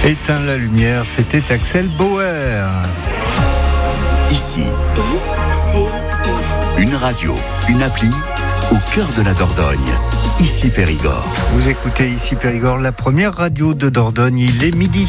Éteins la lumière, c'était Axel Bauer. Ici, une radio, une appli au cœur de la Dordogne. Ici Périgord. Vous écoutez Ici Périgord, la première radio de Dordogne, il est midi.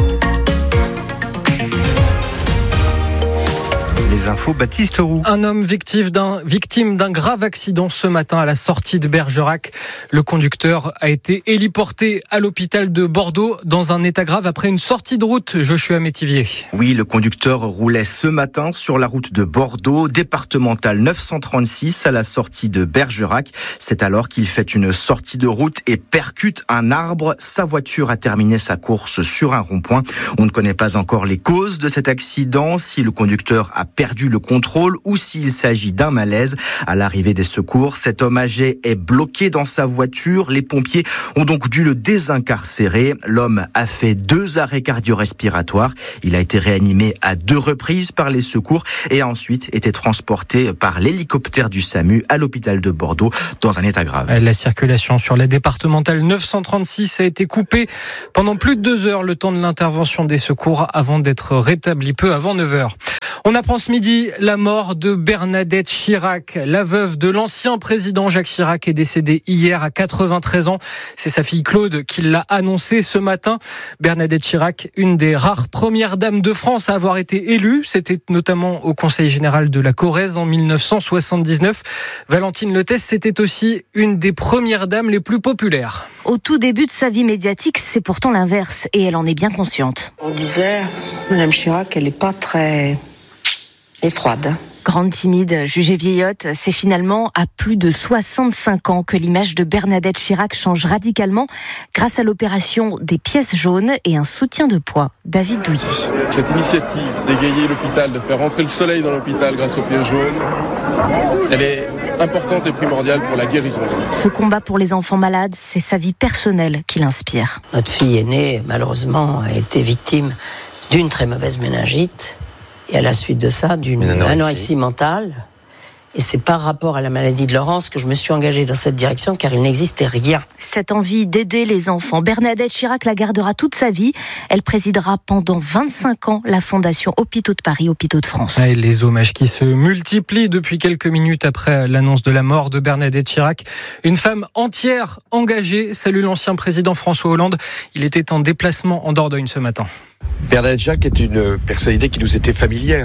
Les infos, Baptiste Roux. Un homme victime d'un grave accident ce matin à la sortie de Bergerac. Le conducteur a été héliporté à l'hôpital de Bordeaux dans un état grave après une sortie de route. Joshua Métivier. Oui, le conducteur roulait ce matin sur la route de Bordeaux, départementale 936 à la sortie de Bergerac. C'est alors qu'il fait une sortie de route et percute un arbre. Sa voiture a terminé sa course sur un rond-point. On ne connaît pas encore les causes de cet accident, si le conducteur a perdu le contrôle ou s'il s'agit d'un malaise. À l'arrivée des secours, cet homme âgé est bloqué dans sa voiture. Les pompiers ont donc dû le désincarcérer. L'homme a fait 2 arrêts cardio-respiratoires. Il a été réanimé à 2 reprises par les secours et a ensuite été transporté par l'hélicoptère du SAMU à l'hôpital de Bordeaux dans un état grave. La circulation sur la départementale 936 a été coupée pendant plus de 2 heures, le temps de l'intervention des secours avant d'être rétablie peu avant 9 heures. On apprend ce midi la mort de Bernadette Chirac. La veuve de l'ancien président Jacques Chirac est décédée hier à 93 ans. C'est sa fille Claude qui l'a annoncé ce matin. Bernadette Chirac, une des rares premières dames de France à avoir été élue. C'était notamment au Conseil général de la Corrèze en 1979. Valentine Lettès, c'était aussi une des premières dames les plus populaires. Au tout début de sa vie médiatique, c'est pourtant l'inverse et elle en est bien consciente. On disait, Madame Chirac, elle n'est pas très... et froide. Grande timide, jugée vieillotte, c'est finalement à plus de 65 ans que l'image de Bernadette Chirac change radicalement grâce à l'opération des pièces jaunes et un soutien de poids. David Douillet. Cette initiative d'égayer l'hôpital, de faire rentrer le soleil dans l'hôpital grâce aux pièces jaunes, elle est importante et primordiale pour la guérison. Ce combat pour les enfants malades, c'est sa vie personnelle qui l'inspire. Notre fille aînée, malheureusement, a été victime d'une très mauvaise méningite. Et à la suite de ça, d'une anorexie mentale. Et c'est par rapport à la maladie de Laurence que je me suis engagée dans cette direction, car il n'existait rien. Cette envie d'aider les enfants, Bernadette Chirac la gardera toute sa vie. Elle présidera pendant 25 ans la Fondation Hôpitaux de Paris, Hôpitaux de France. Et les hommages qui se multiplient depuis quelques minutes après l'annonce de la mort de Bernadette Chirac. Une femme entière engagée. Salue l'ancien président François Hollande. Il était en déplacement en Dordogne ce matin. Bernadette Chirac est une personnalité qui nous était familière.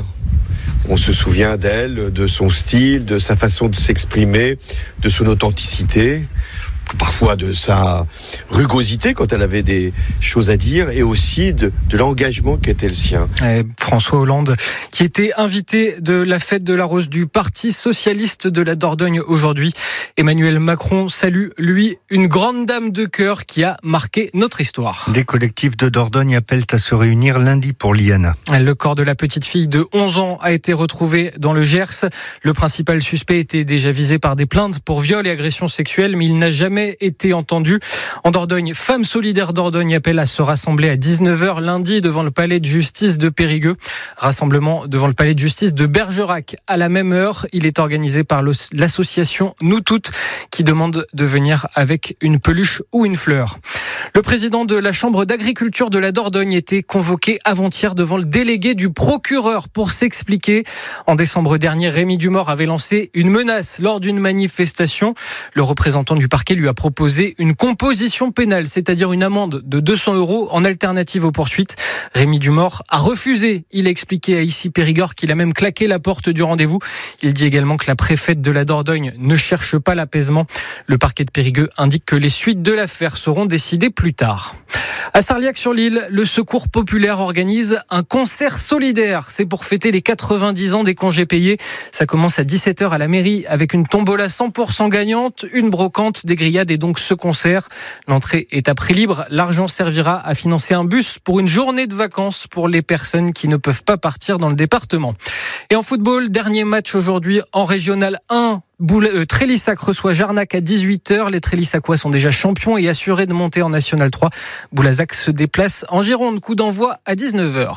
On se souvient d'elle, de son style, de sa façon de s'exprimer, de son authenticité, parfois de sa rugosité quand elle avait des choses à dire, et aussi de l'engagement qui était le sien. Et François Hollande, qui était invité de la fête de la Rose du Parti socialiste de la Dordogne aujourd'hui. Emmanuel Macron salue, lui, une grande dame de cœur qui a marqué notre histoire. Des collectifs de Dordogne appellent à se réunir lundi pour l'IANA. Le corps de la petite fille de 11 ans a été retrouvé dans le Gers. Le principal suspect était déjà visé par des plaintes pour viol et agression sexuelle, mais il n'a jamais été entendu. En Dordogne, Femmes solidaires Dordogne appellent à se rassembler à 19h lundi devant le palais de justice de Périgueux. Rassemblement devant le palais de justice de Bergerac. À la même heure, il est organisé par l'association Nous Toutes qui demande de venir avec une peluche ou une fleur. Le président de la Chambre d'agriculture de la Dordogne était convoqué avant-hier devant le délégué du procureur pour s'expliquer. En décembre dernier, Rémi Dumort avait lancé une menace lors d'une manifestation. Le représentant du parquet lui a proposé une composition pénale, c'est-à-dire une amende de 200 € en alternative aux poursuites. Rémi Dumort a refusé. Il a expliqué à Ici Périgord qu'il a même claqué la porte du rendez-vous. Il dit également que la préfète de la Dordogne ne cherche pas l'apaisement. Le parquet de Périgueux indique que les suites de l'affaire seront décidées plus tard. À Sarliac-sur-l'Île, le Secours populaire organise un concert solidaire. C'est pour fêter les 90 ans des congés payés. Ça commence à 17h à la mairie avec une tombola 100% gagnante, une brocante, des grillades et donc ce concert. L'entrée est à prix libre. L'argent servira à financer un bus pour une journée de vacances pour les personnes qui ne peuvent pas partir dans le département. Et en football, dernier match aujourd'hui en Régional 1. Trélissac reçoit Jarnac à 18h. Les Trélissacois sont déjà champions et assurés de monter en National 3. Boulazac se déplace en Gironde. Coup d'envoi à 19h.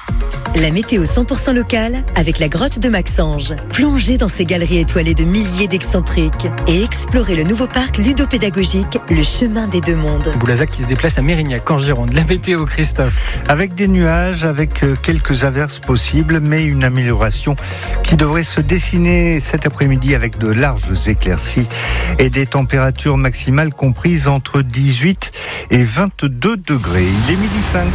La météo 100% locale avec la grotte de Maxange. Plongez dans ces galeries étoilées de milliers d'excentriques et explorez le nouveau parc ludopédagogique, le chemin des deux mondes. Boulazac qui se déplace à Mérignac en Gironde. La météo, Christophe. Avec des nuages, avec quelques averses possibles, mais une amélioration qui devrait se dessiner cet après-midi avec de larges éclaircies et des températures maximales comprises entre 18 et 22 degrés. Il est 12h05.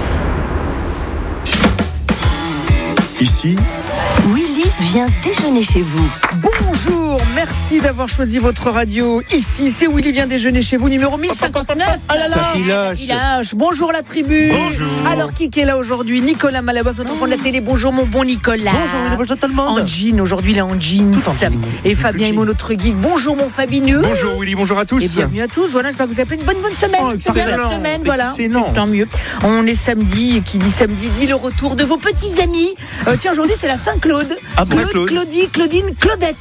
Ici, Willy vient déjeuner chez vous. Bonjour, merci d'avoir choisi votre radio. Ici, c'est Willy vient déjeuner chez vous, numéro 1059. Ah là là, bonjour la tribu. Bonjour. Alors, qui est là aujourd'hui? Nicolas Malaboff, notre enfant de la télé. Bonjour mon bon Nicolas. Bonjour tout le monde. En jean, aujourd'hui il est en jeans. Et Fabien Imo, notre geek. Bonjour mon Fabineux. Bonjour Willy, bonjour à tous. Et bienvenue à tous. Voilà, j'espère que vous avez fait une bonne semaine. Excellent. Semaine, voilà. Excellent. Tant mieux. On est samedi, et qui dit samedi dit le retour de vos petits amis. Tiens, aujourd'hui c'est la Saint-Claude. Claude, Claudie, Claudine, Claudette.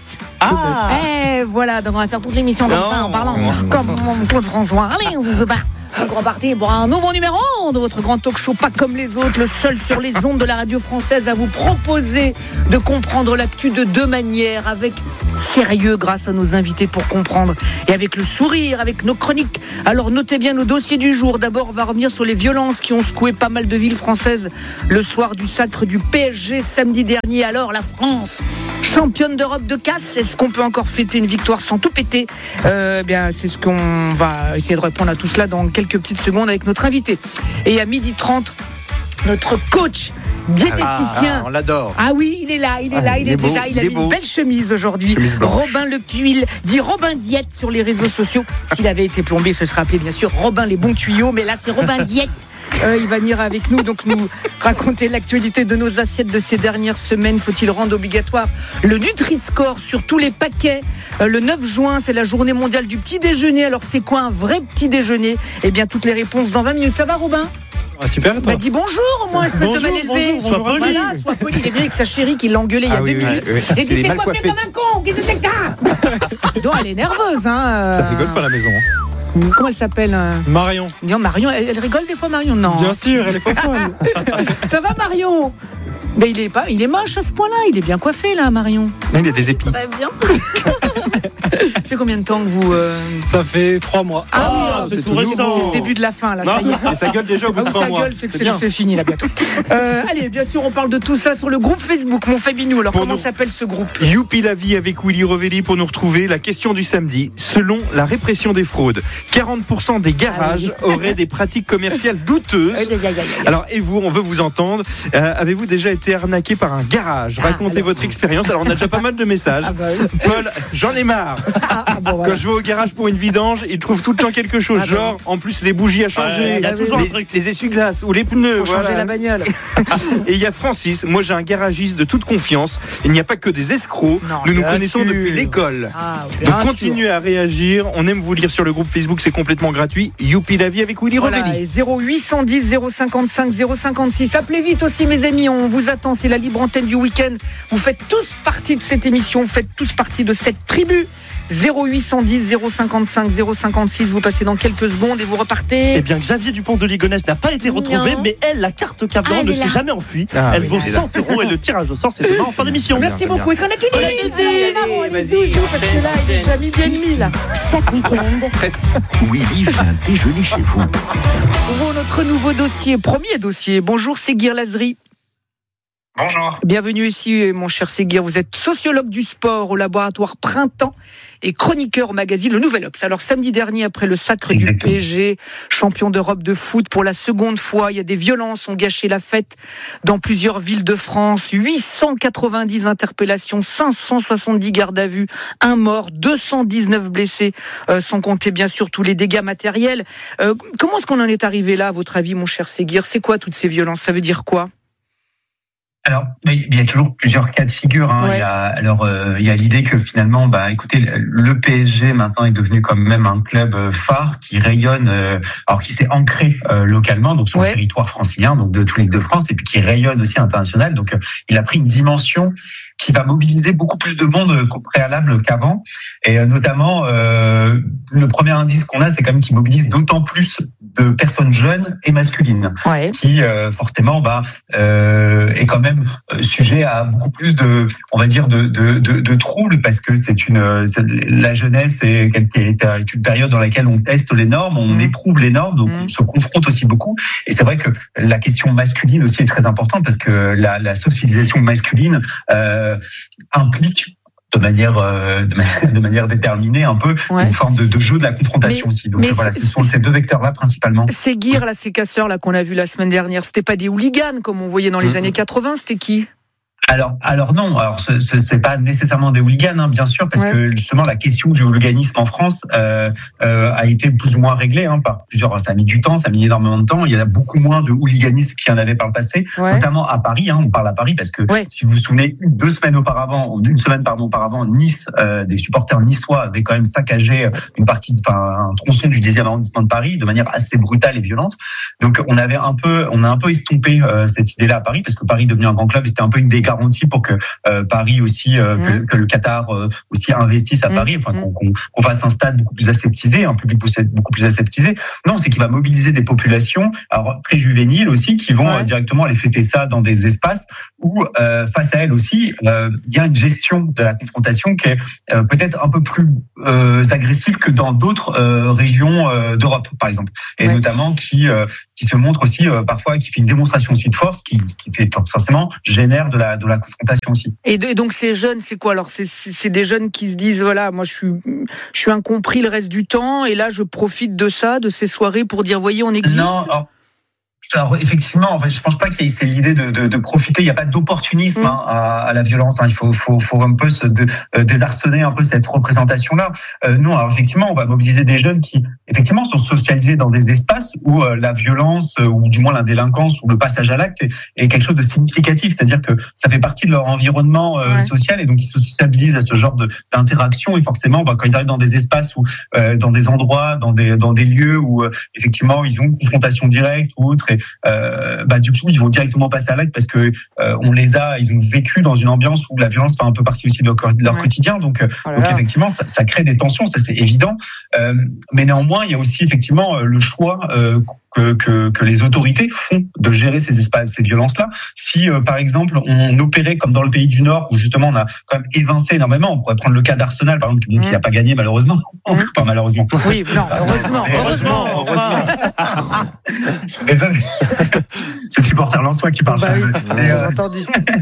Voilà, donc on va faire toute l'émission comme ça en parlant comme Claude François. Allez, on vous bat. Un grand parti pour un nouveau numéro de votre grand talk show, pas comme les autres, le seul sur les ondes de la radio française à vous proposer de comprendre l'actu de deux manières, avec sérieux grâce à nos invités pour comprendre, et avec le sourire, avec nos chroniques. Alors notez bien nos dossiers du jour. D'abord, on va revenir sur les violences qui ont secoué pas mal de villes françaises le soir du sacre du PSG samedi dernier. Alors la France, championne d'Europe de casse, est-ce qu'on peut encore fêter une victoire sans tout péter? Bien, c'est ce qu'on va essayer de répondre à tout cela dans quelques petites secondes avec notre invité. Et à 12h30, notre coach diététicien. On l'adore. Ah oui, il est là, il a mis une belle chemise aujourd'hui. Robin Le Puil, dit Robin Diète sur les réseaux sociaux. S'il avait été plombier, ce serait appelé bien sûr Robin les bons tuyaux, mais là c'est Robin Diète. Il va venir avec nous, donc nous raconter l'actualité de nos assiettes de ces dernières semaines. Faut-il rendre obligatoire le Nutri-Score sur tous les paquets? Le 9 juin, c'est la journée mondiale du petit déjeuner. Alors c'est quoi un vrai petit déjeuner? Eh bien, toutes les réponses dans 20 minutes. Ça va, Robin? Super, toi. Dis bonjour au moins, espèce de mal élevé. Sois poli. Voilà, sois poli. Il est bien avec sa chérie qui l'a engueulé il y a 2 minutes. Et dit, t'es coiffé comme un con, qu'est-ce que c'est que ça? Donc elle est nerveuse, hein. Ça rigole pas à la maison. Comment elle s'appelle? Marion. Non, Marion, elle rigole des fois, Marion? Non. Bien sûr, elle est folle. Ça va, Marion? Mais il est moche à ce point-là. Il est bien coiffé, là, Marion. Il a des épis. Très bien. Ça fait combien de temps que vous... Ça fait 3 mois. C'est tout récent. C'est le début de la fin, là. Non, ça y est. et ça gueule déjà au bout de 3 mois. Ça gueule, c'est fini, là, bientôt. Allez, bien sûr, on parle de tout ça sur le groupe Facebook, mon Fabinou. Alors, comment s'appelle ce groupe? Youpi la vie avec Willy Revelli pour nous retrouver. La question du samedi. Selon la répression des fraudes, 40% des garages auraient des pratiques commerciales douteuses. Alors, et vous, on veut vous entendre. Avez-vous déjà été arnaqué par un garage? Racontez votre expérience. Alors, on a déjà pas mal de messages. Paul, j'en ai marre. Quand je vais au garage pour une vidange, ils trouvent tout le temps quelque chose. Genre, en plus, les bougies à changer, les essuie-glaces ou les pneus. Faut changer la bagnole. Et il y a Francis. Moi, j'ai un garagiste de toute confiance. Il n'y a pas que des escrocs. Nous nous connaissons depuis l'école. Donc, continuez à réagir. On aime vous lire sur le groupe Facebook. C'est complètement gratuit. Youpi la vie avec Willy Revelli. 0810 055 056. Appelez vite aussi, mes amis. On vous attend. C'est la libre antenne du week-end. Vous faites tous partie de cette émission. Vous faites tous partie de cette tribu. 0810 055 056. Vous passez dans quelques secondes et vous repartez. Eh bien, Xavier Dupont de Ligonnès n'a pas été retrouvé, mais elle, la carte carburant ne s'est jamais enfuie. Elle vaut 100 € et le tirage au sort, c'est demain en fin d'émission. Merci beaucoup. Est-ce qu'on a tout dit? Vas-y, parce que là, il est déjà 12h30 là. Chaque week-end. Presque. Willy vient déjeuner chez vous. Pour notre nouveau dossier, premier dossier. Bonjour, Séguir Lazri. Bonjour. Bienvenue ici, mon cher Séguir. Vous êtes sociologue du sport au laboratoire Printemps et chroniqueur au magazine Le Nouvel Obs. Alors, samedi dernier, après le sacre du PSG, champion d'Europe de foot pour la seconde fois, il y a des violences ont gâché la fête dans plusieurs villes de France. 890 interpellations, 570 gardes à vue, 1 mort, 219 blessés, sans compter bien sûr tous les dégâts matériels. Comment est-ce qu'on en est arrivé là, à votre avis, mon cher Séguir? C'est quoi toutes ces violences? Ça veut dire quoi? Alors, il y a toujours plusieurs cas de figure. Ouais. Il y a l'idée que finalement, écoutez, le PSG maintenant est devenu quand même un club phare qui rayonne, alors qui s'est ancré localement, donc sur le territoire francilien, donc de toute l'Île-de-France, et puis qui rayonne aussi international. Donc, il a pris une dimension qui va mobiliser beaucoup plus de monde qu'au préalable qu'avant. Et notamment, le premier indice qu'on a, c'est quand même qu'il mobilise d'autant plus de personnes jeunes et masculines, ce qui forcément est quand même sujet à beaucoup plus de troubles, parce que la jeunesse est une période dans laquelle on teste les normes, on éprouve les normes, donc on se confronte aussi beaucoup. Et c'est vrai que la question masculine aussi est très importante, parce que la socialisation masculine implique de manière déterminée un peu une forme de jeu de la confrontation aussi. Donc voilà, ce sont ces deux vecteurs-là principalement. Ces guirs là, ces casseurs là qu'on a vus la semaine dernière, c'était pas des hooligans comme on voyait dans les années 80, c'était qui ? Alors non, c'est pas nécessairement des hooligans, bien sûr, parce que justement la question du hooliganisme en France a été plus ou moins réglée par plusieurs. Ça a mis du temps, ça a mis énormément de temps. Il y a beaucoup moins de hooliganisme qu'il y en avait par le passé, notamment à Paris. On parle à Paris parce que si vous vous souvenez, une semaine auparavant, Nice, des supporters niçois avaient quand même saccagé un tronçon du 10e arrondissement de Paris de manière assez brutale et violente. Donc on a un peu estompé cette idée-là à Paris, parce que Paris est devenu un grand club et c'était un peu une des garanties pour que Paris aussi, que le Qatar aussi investisse à Paris, qu'on fasse un stade beaucoup plus aseptisé, un public beaucoup plus aseptisé. Non, c'est qu'il va mobiliser des populations, alors très juvéniles aussi, qui vont directement aller fêter ça dans des espaces où, face à elles aussi, il y a une gestion de la confrontation qui est peut-être un peu plus agressive que dans d'autres régions d'Europe, par exemple, et notamment qui se montre aussi parfois, qui fait une démonstration aussi de force, qui fait forcément génère de la confrontation aussi. Et donc ces jeunes, c'est quoi alors ? C'est des jeunes qui se disent voilà, moi je suis incompris le reste du temps, et là je profite de ça, de ces soirées pour dire voyez, on existe. Non. Alors effectivement, je pense pas qu'il y ait l'idée de profiter. Il n'y a pas d'opportunisme à la violence. Il faut un peu désarçonner un peu cette représentation-là. Non, alors effectivement, on va mobiliser des jeunes qui effectivement sont socialisés dans des espaces où la violence, ou du moins la délinquance, ou le passage à l'acte est quelque chose de significatif. C'est-à-dire que ça fait partie de leur environnement social, et donc ils se sociabilisent à ce genre d'interaction. Et forcément, quand ils arrivent dans des espaces ou dans des endroits, dans des lieux où effectivement ils ont une confrontation directe ou autre. Du coup, ils vont directement passer à l'acte parce que ils ont vécu dans une ambiance où la violence fait un peu partie aussi de leur quotidien. Donc effectivement, ça crée des tensions, ça c'est évident. Mais néanmoins, il y a aussi effectivement le choix que les autorités font de gérer ces espaces, ces violences-là. Si, par exemple, on opérait comme dans le pays du Nord, où justement on a quand même évincé énormément, on pourrait prendre le cas d'Arsenal, par exemple, qui n'a pas gagné malheureusement. Enfin, malheureusement. Oui, non, heureusement. Désolé. C'est le supporter lensois qui parle. Entendu.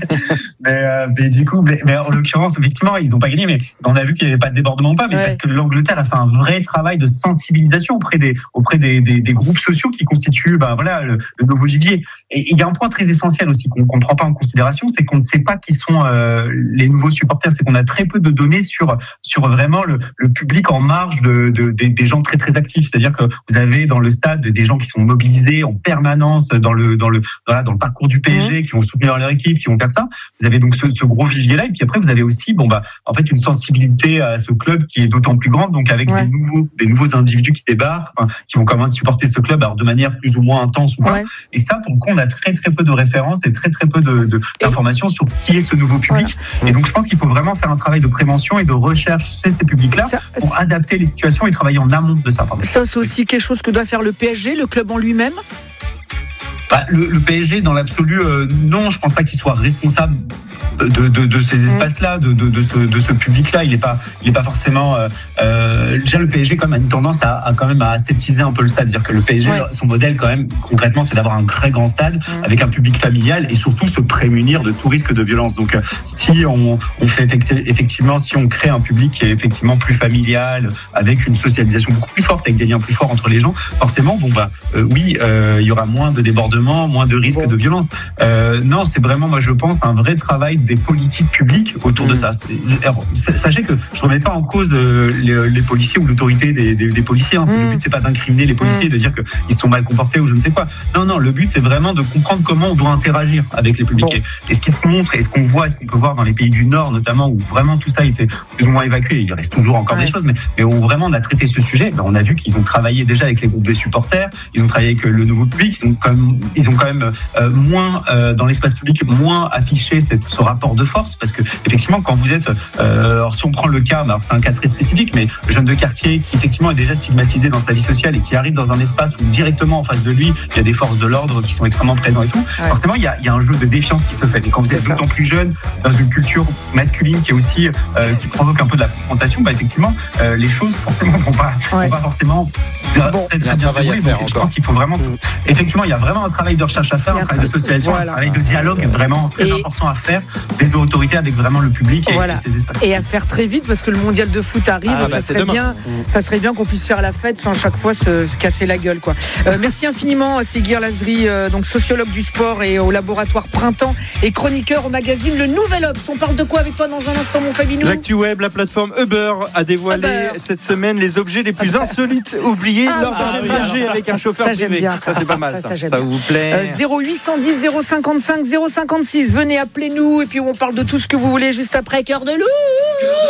Mais du coup, mais en l'occurrence, effectivement, ils n'ont pas gagné, mais on a vu qu'il n'y avait pas de débordement, mais parce que l'Angleterre a fait un vrai travail de sensibilisation auprès des groupes sociaux qui constituent le nouveau gibier. Et il y a un point très essentiel aussi qu'on ne prend pas en considération, c'est qu'on ne sait pas qui sont les nouveaux supporters. C'est qu'on a très peu de données sur vraiment le public en marge des gens très très actifs. C'est-à-dire que vous avez dans le stade des gens qui sont mobilisés en permanence dans le parcours du PSG, qui vont soutenir leur équipe, qui vont faire ça. Vous avez donc ce gros vivier-là, et puis après vous avez aussi une sensibilité à ce club qui est d'autant plus grande, donc avec des nouveaux individus qui débarquent, qui vont commencer à supporter ce club, alors de manière plus ou moins intense ou pas. Et ça, pour le coup, on a très très peu de références et très très peu d'informations sur qui est ce nouveau public. Et donc je pense qu'il faut vraiment faire un travail de prévention et de recherche chez ces publics-là pour adapter les situations et travailler en amont de ça. Ça, c'est aussi quelque chose que doit faire le PSG, le club en lui-même. Le PSG, dans l'absolu, non, je pense pas qu'il soit responsable de ces espaces-là, de ce public-là. Il est pas forcément. Déjà, le PSG quand même a une tendance à aseptiser un peu le stade. C'est-à-dire que le PSG, son modèle quand même concrètement, c'est d'avoir un très grand stade avec un public familial et surtout se prémunir de tout risque de violence. Donc, si on fait effectivement, si on crée un public qui est effectivement plus familial, avec une socialisation beaucoup plus forte, avec des liens plus forts entre les gens, forcément, il y aura moins de débordements, moins de risques de violence. Non, c'est vraiment, moi, je pense, un vrai travail des politiques publiques autour de ça. Alors, sachez que je ne remets pas en cause les policiers ou l'autorité des policiers. Le but, c'est pas d'incriminer les policiers, de dire qu'ils sont mal comportés ou je ne sais quoi. Non, le but, c'est vraiment de comprendre comment on doit interagir avec les publics. Et ce qui se montre, et ce qu'on voit, et ce qu'on peut voir dans les pays du Nord, notamment, où vraiment tout ça a été plus ou moins évacué. Il reste toujours encore des choses, mais où vraiment on a traité ce sujet. On a vu qu'ils ont travaillé déjà avec les groupes des supporters, ils ont travaillé avec le nouveau public, ils ont quand même moins, dans l'espace public, moins affiché ce rapport de force, parce que effectivement, quand vous êtes, alors si on prend le cas, alors c'est un cas très spécifique, mais jeune de quartier qui effectivement est déjà stigmatisé dans sa vie sociale et qui arrive dans un espace où directement en face de lui, il y a des forces de l'ordre qui sont extrêmement présents et tout. Ouais. Forcément, il y a un jeu de défiance qui se fait. Et quand vous êtes d'autant plus jeune, dans une culture masculine qui est aussi qui provoque un peu de la confrontation, bah effectivement, les choses forcément vont pas forcément très bien se dérouler. Donc je pense qu'il faut vraiment effectivement, il y a vraiment un travail de recherche à faire, un travail de socialisation, un travail de dialogue vraiment très important à faire des autorités avec vraiment le public et ces espaces. Et à faire très vite parce que le mondial de foot arrive, ça serait bien qu'on puisse faire la fête sans chaque fois se casser la gueule, quoi. Merci infiniment Séguir Lazri, donc sociologue du sport et au laboratoire Printemps et chroniqueur au magazine Le Nouvel Obs. On parle de quoi avec toi dans un instant, mon Fabinou? L'actu web, la plateforme Uber a dévoilé cette semaine les objets les plus insolites oubliés lors d'un trajet avec un chauffeur privé. Ça c'est pas mal, ça vous plaît? 0810 055 056, venez appeler nous et puis on parle de tout ce que vous voulez juste après Cœur de Loup.